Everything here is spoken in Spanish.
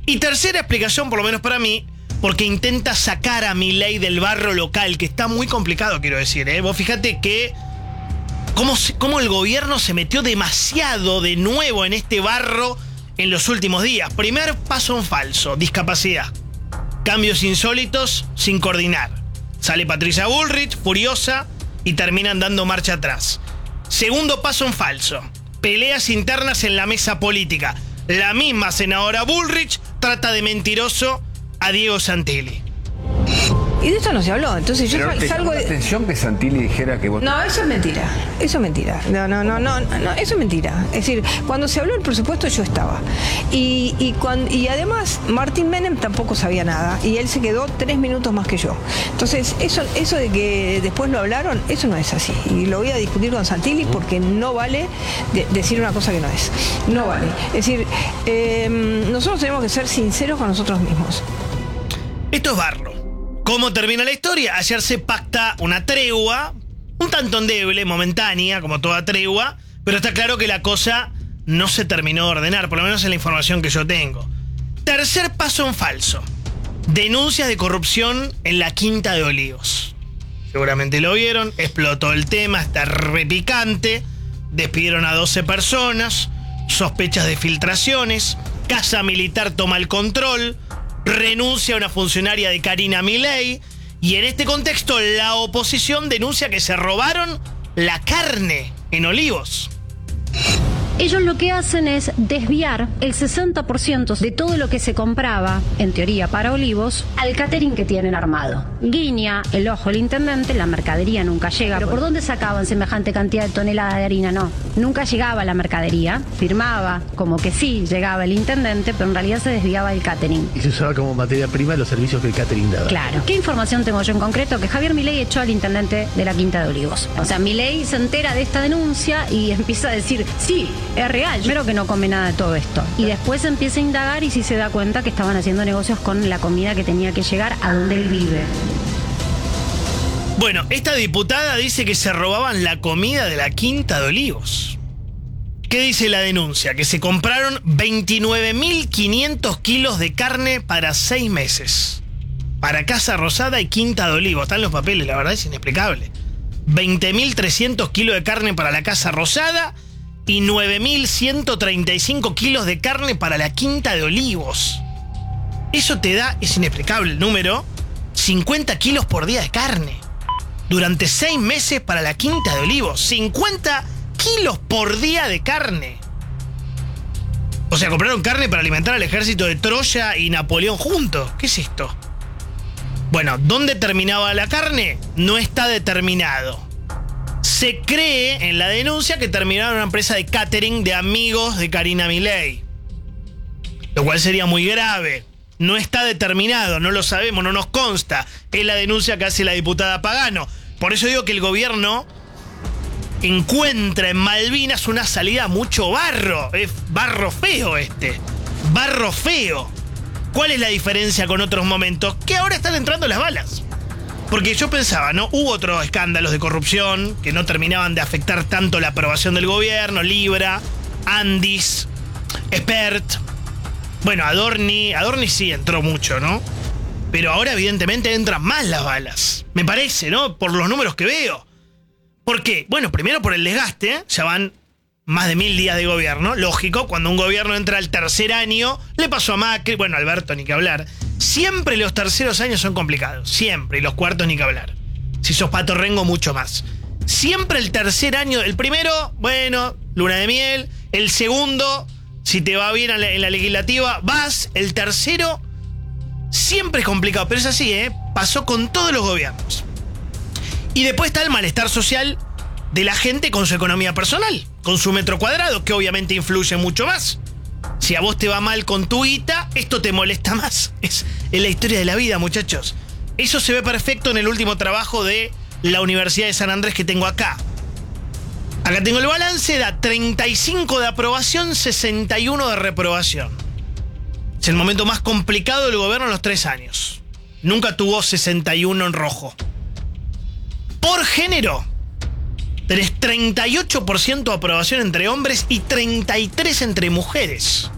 Y tercera explicación, por lo menos para mí, porque intenta sacar a Milei del barro local, que está muy complicado, quiero decir. Vos fíjate que cómo el gobierno se metió demasiado de nuevo en este barro en los últimos días. Primer paso en falso, discapacidad. Cambios insólitos sin coordinar. Sale Patricia Bullrich, furiosa, y terminan dando marcha atrás. Segundo paso en falso, peleas internas en la mesa política. La misma senadora Bullrich trata de mentiroso a Diego Santilli. Y de esto no se habló, entonces yo salgo de... atención que Santilli dijera que vos... No, eso es mentira. Eso es mentira. No, eso es mentira. Es decir, cuando se habló del presupuesto yo estaba. Y además Martín Menem tampoco sabía nada. Y él se quedó 3 minutos más que yo. Entonces, eso de que después lo hablaron, eso no es así. Y lo voy a discutir con Santilli porque no vale decir una cosa que no es. No vale. Es decir, nosotros tenemos que ser sinceros con nosotros mismos. Esto es barro. ¿Cómo termina la historia? Ayer se pacta una tregua, un tanto endeble, momentánea, como toda tregua, pero está claro que la cosa no se terminó de ordenar, por lo menos en la información que yo tengo. Tercer paso en falso. Denuncias de corrupción en la Quinta de Olivos. Seguramente lo vieron, explotó el tema, está repicante, despidieron a 12 personas, sospechas de filtraciones, Casa Militar toma el control, renuncia una funcionaria de Karina Milei, y en este contexto la oposición denuncia que se robaron la carne en Olivos. Ellos lo que hacen es desviar el 60% de todo lo que se compraba, en teoría para Olivos, al catering que tienen armado. Guiña el ojo el intendente, la mercadería nunca llega. ¿Pero por dónde sacaban semejante cantidad de toneladas de harina? No, nunca llegaba la mercadería, firmaba como que sí llegaba el intendente, pero en realidad se desviaba el catering. Y se usaba como materia prima los servicios que el catering daba. Claro. ¿Qué información tengo yo en concreto? Que Javier Milei echó al intendente de la Quinta de Olivos. O sea, Milei se entera de esta denuncia y empieza a decir, sí, es real, primero que no come nada de todo esto. Y después empieza a indagar y sí se da cuenta que estaban haciendo negocios con la comida que tenía que llegar a donde él vive. Bueno, esta diputada dice que se robaban la comida de la Quinta de Olivos. ¿Qué dice la denuncia? Que se compraron 29.500 kilos de carne para 6 meses. Para Casa Rosada y Quinta de Olivos. Están los papeles, la verdad es inexplicable. 20.300 kilos de carne para la Casa Rosada y 9.135 kilos de carne para la Quinta de Olivos. Eso te da, es inexplicable el número, 50 kilos por día de carne. Durante 6 meses para la Quinta de Olivos. 50 kilos por día de carne. O sea, compraron carne para alimentar al ejército de Troya y Napoleón juntos. ¿Qué es esto? Bueno, ¿dónde terminaba la carne? No está determinado. Se cree en la denuncia que terminaron en una empresa de catering de amigos de Karina Milei. Lo cual sería muy grave. No está determinado, no lo sabemos, no nos consta. Es la denuncia que hace la diputada Pagano. Por eso digo que el gobierno encuentra en Malvinas una salida a mucho barro. Es barro feo este. Barro feo. ¿Cuál es la diferencia con otros momentos? Que ahora están entrando las balas. Porque yo pensaba, ¿no? Hubo otros escándalos de corrupción que no terminaban de afectar tanto la aprobación del gobierno. Libra, Andis, Expert. Bueno, Adorni sí entró mucho, ¿no? Pero ahora evidentemente entran más las balas. Me parece, ¿no? Por los números que veo. ¿Por qué? Bueno, primero por el desgaste. Ya van más de 1000 días de gobierno. Lógico, cuando un gobierno entra al tercer año, le pasó a Macri, bueno, Alberto, ni que hablar. Siempre los terceros años son complicados. Siempre. Y los cuartos, ni que hablar. Si sos Pato Rengo, mucho más. Siempre el tercer año. El primero, bueno, luna de miel. El segundo, si te va bien en la legislativa, vas. El tercero, siempre es complicado. Pero es así, ¿eh? Pasó con todos los gobiernos. Y después está el malestar social de la gente con su economía personal, con su metro cuadrado, que obviamente influye mucho más. Si a vos te va mal con tu guita, esto te molesta más. Es la historia de la vida, muchachos. Eso se ve perfecto en el último trabajo de la Universidad de San Andrés que tengo acá. Acá tengo el balance, da 35 de aprobación, 61 de reprobación. Es el momento más complicado del gobierno en los 3 años. Nunca tuvo 61 en rojo. Por género, tenés 38% de aprobación entre hombres y 33% entre mujeres.